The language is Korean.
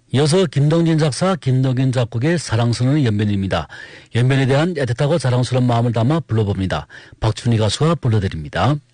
이어서 김동진 작사, 김동균 작곡의 사랑스러운 연변입니다. 연변에 대한 애틋하고 자랑스러운 마음을 담아 불러봅니다. 박춘희 가수가 불러드립니다.